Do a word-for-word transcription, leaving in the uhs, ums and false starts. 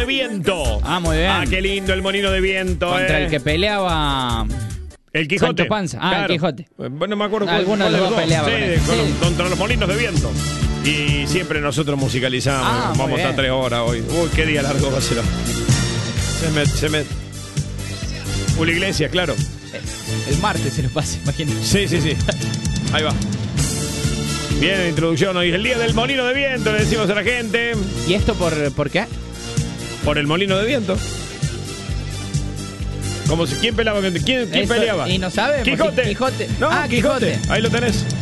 Viento. Ah, muy bien. Ah, qué lindo el Molino de Viento. Contra eh. el que peleaba... El Quijote. Sancho Panza. Ah, Claro. el Quijote. Bueno, no me acuerdo Alguno cuál de los dos peleaba Sí, con él. con- Sí. contra los Molinos de Viento. Y siempre nosotros musicalizamos. Ah, muy Vamos a estar bien. tres horas hoy. Uy, qué día largo va a ser. Se me... Se me... Una iglesia, claro. El martes se lo pasa, imagínate. Sí, sí, sí. Ahí va. Bien, introducción. Hoy es el día del Molino de Viento, le decimos a la gente. ¿Y esto por, por qué? Por el Molino de Viento. Como si, ¿quién peleaba? ¿Quién, quién Eso- peleaba? Y no sabemos. Quijote. Quijote. No, Ah, Quijote. Quijote. Ahí lo tenés.